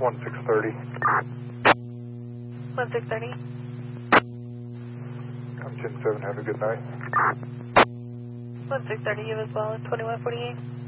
1630. 1630. I'm 10-7, have a good night. 1630, you as well, 2148.